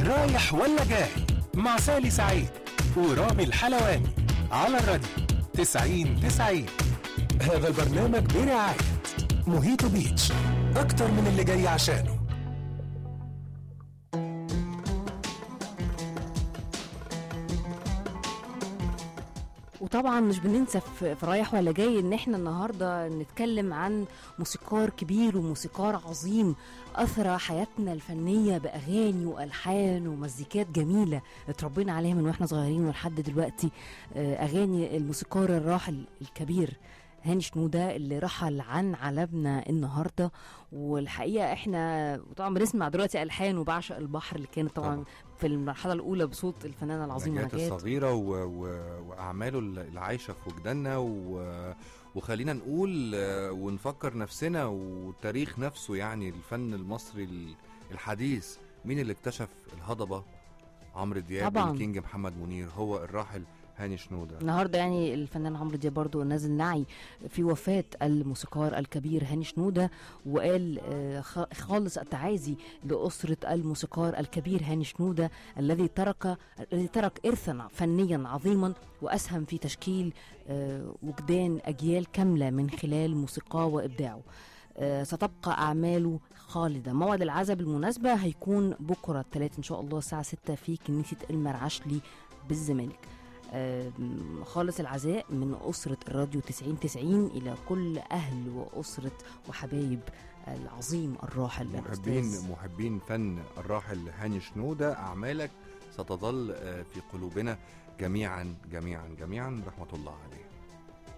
رايح ولا جاي مع سالي سعيد ورامي الحلواني على الراديو 90-90. هذا البرنامج برعاية موهيتو بيتش، أكتر من اللي جاي عشانه. وطبعا مش بننسى في رايح ولا جاي ان احنا النهارده نتكلم عن موسيقار كبير وموسيقار عظيم اثرى حياتنا الفنيه باغاني والحان ومزيكات جميله اتربينا عليها من واحنا صغيرين ولحد دلوقتي. اغاني الموسيقار الراحل الكبير هاني شنودة اللي رحل عن عالمنا النهارده. والحقيقه احنا طبعا بنسمع دلوقتي الحان وبعشق البحر اللي كانت طبعا في المرحله الاولى بصوت الفنانه العظيمه نجاة الصغيره واعماله اللي عايشه في وجداننا وخلينا نقول ونفكر نفسنا والتاريخ نفسه. يعني الفن المصري الحديث مين اللي اكتشف الهضبه؟ عمرو دياب. الكينج محمد منير، هو الراحل هاني شنودة. النهارده يعني الفنان عمرو دياب برضو نازل نعي في وفاة الموسيقار الكبير هاني شنودة، وقال خالص التعازي لأسرة الموسيقار الكبير هاني شنودة الذي ترك إرثا فنيا عظيما وأسهم في تشكيل وجدان أجيال كاملة من خلال موسيقاه وإبداعه. ستبقى أعماله خالدة. موعد العزاء بالمناسبة هيكون بكرة الثلاث إن شاء الله الساعة 6 في كنيسة المرعشلي بالزمالك. خالص العزاء من أسرة الراديو 90-90 إلى كل أهل وأسرة وحبايب العظيم الراحل محبين فن الراحل هاني شنودة. أعمالك ستظل في قلوبنا جميعا جميعا جميعا، رحمة الله عليه.